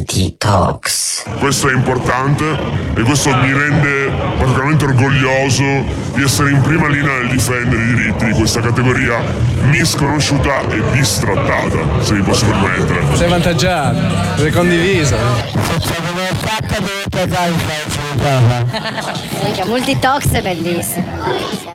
Multitox. Questo è importante e questo mi rende particolarmente orgoglioso di essere in prima linea nel difendere i diritti di questa categoria misconosciuta e bistrattata, se mi posso permettere. Sei avvantaggiato, sei condiviso. Multitox è bellissimo.